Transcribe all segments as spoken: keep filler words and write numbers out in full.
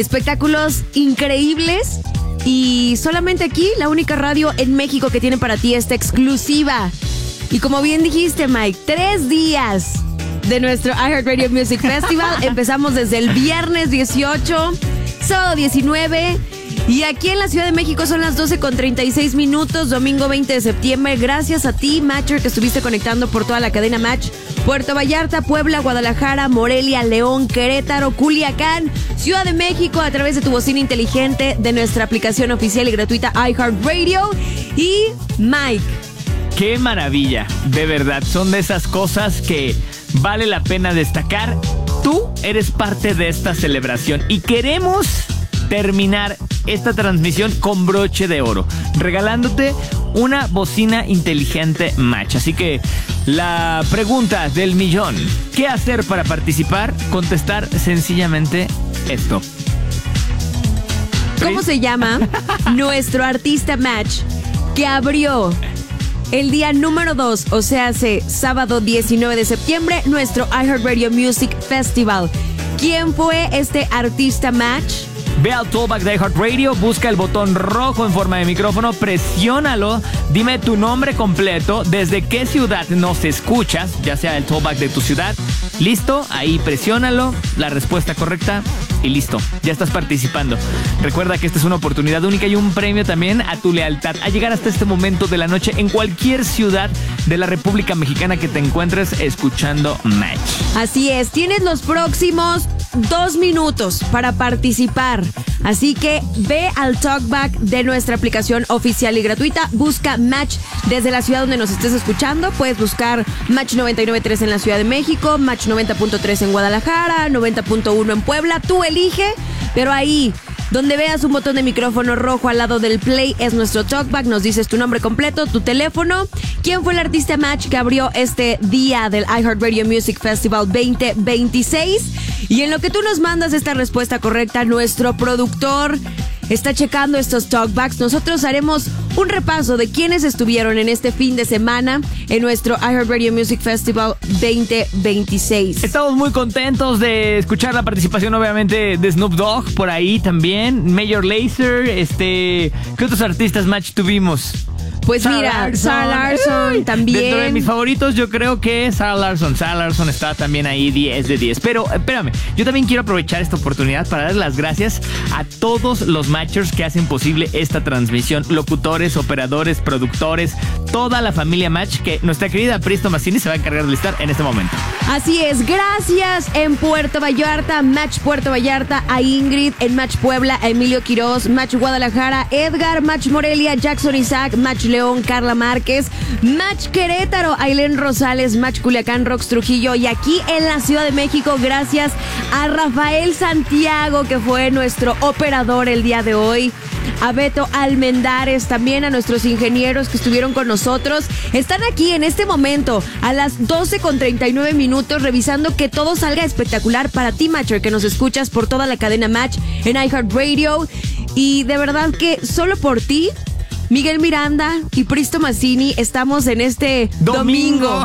Espectáculos increíbles y solamente aquí, la única radio en México que tiene para ti esta exclusiva. Y como bien dijiste, Mike, tres días de nuestro iHeartRadio Music Festival. Empezamos desde el viernes dieciocho, sábado diecinueve. Y aquí en la Ciudad de México son las doce con treinta y seis minutos, domingo veinte de septiembre. Gracias a ti, Matcher, que estuviste conectando por toda la cadena Match. Puerto Vallarta, Puebla, Guadalajara, Morelia, León, Querétaro, Culiacán, Ciudad de México, a través de tu bocina inteligente de nuestra aplicación oficial y gratuita iHeartRadio. Y Mike. ¡Qué maravilla! De verdad, son de esas cosas que vale la pena destacar. Tú eres parte de esta celebración y queremos terminar esta transmisión con broche de oro, regalándote una bocina inteligente Match. Así que la pregunta del millón: ¿qué hacer para participar? Contestar sencillamente esto. ¿Cómo se llama nuestro artista Match que abrió el día número dos, o sea, hace sábado diecinueve de septiembre, nuestro iHeartRadio Music Festival? ¿Quién fue este artista Match? Ve al Talkback de iHeartRadio, busca el botón rojo en forma de micrófono, presiónalo, dime tu nombre completo, desde qué ciudad nos escuchas, ya sea el Talkback de tu ciudad. Listo, ahí presiónalo, la respuesta correcta y listo, ya estás participando. Recuerda que esta es una oportunidad única y un premio también a tu lealtad, a llegar hasta este momento de la noche en cualquier ciudad de la República Mexicana que te encuentres escuchando Match. Así es, tienes los próximos dos minutos para participar. Así que ve al Talkback de nuestra aplicación oficial y gratuita. Busca Match desde la ciudad donde nos estés escuchando. Puedes buscar Match noventa y nueve punto tres en la Ciudad de México, Match noventa punto tres en Guadalajara, noventa punto uno en Puebla. Tú elige, pero ahí donde veas un botón de micrófono rojo al lado del play es nuestro Talkback. Nos dices tu nombre completo, tu teléfono, quién fue el artista Match que abrió este día del iHeartRadio Music Festival veinte veintiséis. Y en lo que tú nos mandas esta respuesta correcta, nuestro productor está checando estos Talkbacks. Nosotros haremos un repaso de quiénes estuvieron en este fin de semana en nuestro iHeartRadio Music Festival veinte veintiséis. Estamos muy contentos de escuchar la participación, obviamente, de Snoop Dogg por ahí también, Major Lazer, este... ¿qué otros artistas Match tuvimos? Pues Sarah mira, Larson. Sarah Larson Uy, también. Dentro de mis favoritos, yo creo que Sarah Larson. Sarah Larson está también ahí diez de diez. Pero espérame, yo también quiero aprovechar esta oportunidad para dar las gracias a todos los Matchers que hacen posible esta transmisión. Locutores, operadores, productores, toda la familia Match, que nuestra querida Pristo Massini se va a encargar de listar en este momento. Así es, gracias en Puerto Vallarta, Match Puerto Vallarta, a Ingrid, en Match Puebla, a Emilio Quiroz, Match Guadalajara, Edgar, Match Morelia, Jackson Isaac, Match León, Carla Márquez, Match Querétaro, Ailén Rosales, Match Culiacán, Rox Trujillo, y aquí en la Ciudad de México, gracias a Rafael Santiago, que fue nuestro operador el día de hoy, a Beto Almendares, también a nuestros ingenieros que estuvieron con nosotros. Están aquí en este momento a las doce con treinta y nueve minutos revisando que todo salga espectacular para ti, Matcher, que nos escuchas por toda la cadena Match en iHeartRadio. Y de verdad que solo por ti, Miguel Miranda y Pristo Massini, estamos en este domingo, domingo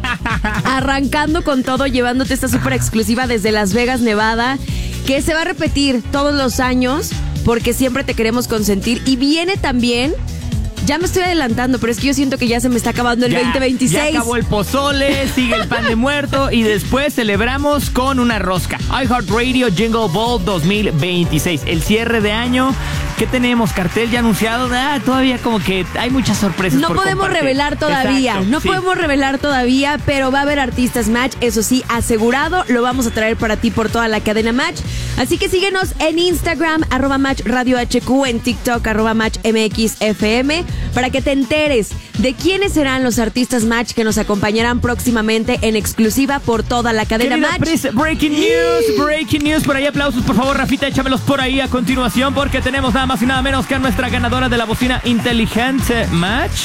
arrancando con todo, llevándote esta súper exclusiva desde Las Vegas, Nevada, que se va a repetir todos los años porque siempre te queremos consentir. Y viene también, ya me estoy adelantando, pero es que yo siento que ya se me está acabando el ya, veinte veintiséis. Ya acabó el pozole, sigue el pan de muerto y después celebramos con una rosca. iHeartRadio Jingle Ball dos mil veintiséis, el cierre de año. ¿Qué tenemos? ¿Cartel ya anunciado? Ah, todavía como que hay muchas sorpresas. No por podemos compartir. revelar todavía, Exacto, no sí. podemos revelar todavía, pero va a haber artistas Match, eso sí, asegurado, lo vamos a traer para ti por toda la cadena Match. Así que síguenos en Instagram, arroba Match Radio H Q, en TikTok, arroba Match M X F M, para que te enteres de quiénes serán los artistas Match que nos acompañarán próximamente en exclusiva por toda la cadena Querida Match. Pris, breaking news, breaking news, por ahí aplausos, por favor, Rafita, échamelos por ahí a continuación, porque tenemos nada más y nada menos que a nuestra ganadora de la bocina inteligente Match.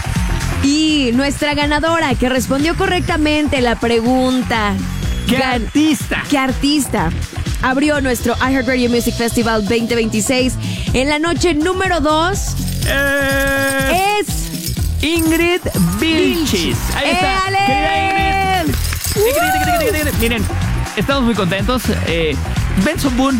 Y nuestra ganadora que respondió correctamente la pregunta. ¿Qué Gan- artista? ¿Qué artista abrió nuestro iHeartRadio Music Festival veinte veintiséis en la noche número dos? Eh, es Ingrid Vilchis. Ahí está. ¡Éale! Querida Ingrid. Uh. Ingrid, Ingrid, Ingrid, Ingrid. Miren, estamos muy contentos. Eh, Benson Boone